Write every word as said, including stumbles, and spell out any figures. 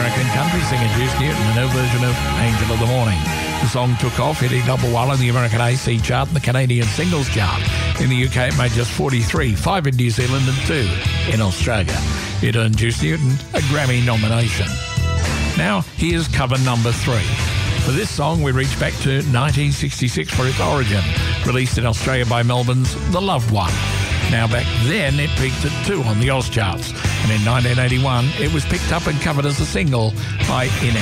American country singer Juice Newton and her version of Angel of the Morning. The song took off, hitting number one on the American A C chart and the Canadian singles chart. In the U K, it made just forty-three, five in New Zealand and two in Australia. It earned Juice Newton a Grammy nomination. Now, here's cover number three. For this song, we reach back to nineteen sixty-six for its origin, released in Australia by Melbourne's The Loved One. Now, back then, it peaked at two on the Oz charts, and in nineteen eighty-one, it was picked up and covered as a single by In